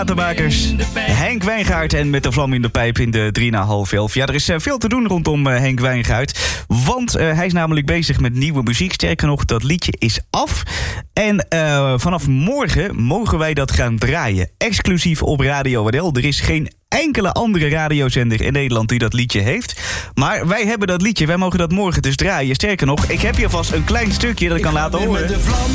Theatermakers Henk Wijngaard en Met de Vlam in de Pijp in de 3 na half 11. Ja, er is veel te doen rondom Henk Wijngaard. Want hij is namelijk bezig met nieuwe muziek. Sterker nog, dat liedje is af. En vanaf morgen mogen wij dat gaan draaien. Exclusief op Radio WDL. Er is geen enkele andere radiozender in Nederland die dat liedje heeft. Maar wij hebben dat liedje. Wij mogen dat morgen dus draaien. Sterker nog, ik heb hier vast een klein stukje dat ik kan laten horen.